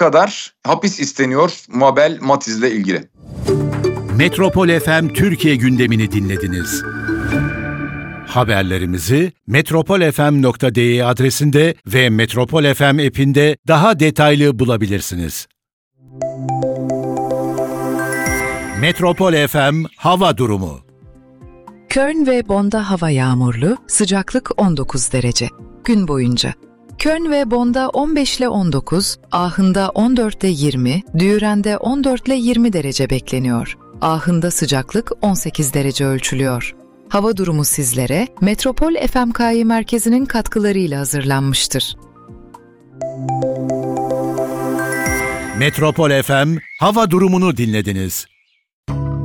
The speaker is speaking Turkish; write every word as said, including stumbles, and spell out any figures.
kadar hapis isteniyor Mabel Matiz'le ilgili. Metropol F M Türkiye gündemini dinlediniz. Haberlerimizi metropol f m nokta d e adresinde ve Metropol F M app'inde daha detaylı bulabilirsiniz. Metropol F M hava durumu. Köln ve Bonn'da hava yağmurlu, sıcaklık on dokuz derece. Gün boyunca. Köln ve Bonn'da on beş ile on dokuz, Aachen'da on dört ile yirmi, Düren'de on dört ile yirmi derece bekleniyor. Aachen'da sıcaklık on sekiz derece ölçülüyor. Hava durumu sizlere Metropol F M K I merkezinin katkılarıyla hazırlanmıştır. Metropol F M hava durumunu dinlediniz.